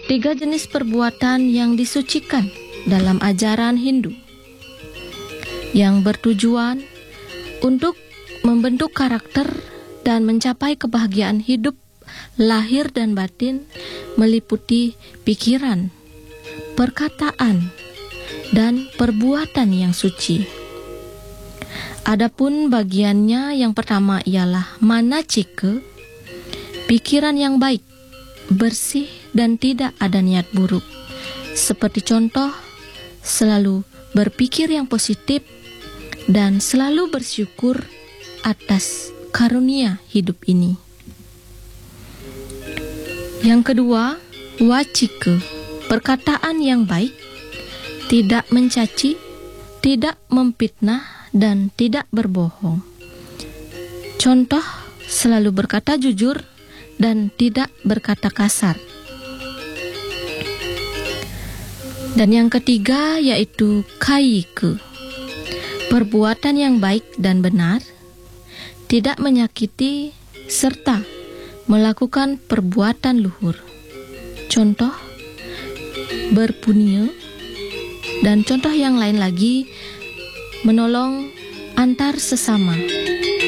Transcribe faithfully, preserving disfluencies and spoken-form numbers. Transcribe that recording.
Tiga jenis perbuatan yang disucikan dalam ajaran Hindu yang bertujuan untuk membentuk karakter dan mencapai kebahagiaan hidup lahir dan batin meliputi pikiran, perkataan, dan perbuatan yang suci. Adapun bagiannya yang pertama ialah manacika, pikiran yang baik, bersih dan tidak ada niat buruk. Seperti contoh, selalu berpikir yang positif dan selalu bersyukur atas karunia hidup ini. Yang kedua, wacika, perkataan yang baik, tidak mencaci, tidak memfitnah, dan tidak berbohong. Contoh, selalu berkata jujur dan tidak berkata kasar. Dan yang ketiga yaitu kaika, perbuatan yang baik dan benar, tidak menyakiti serta melakukan perbuatan luhur. Contoh, berpunya, dan contoh yang lain lagi, menolong antar sesama.